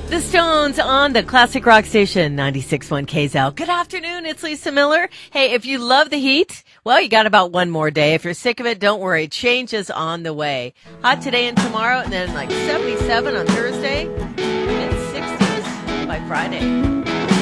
The Stones on the classic rock station 96.1 KZL. Good afternoon, it's Lisa Miller. Hey, if you love the heat, well, you got about one more day. If you're sick of it, don't worry. Change is on the way. Hot today and tomorrow, and then like 77 on Thursday, mid-60s by Friday.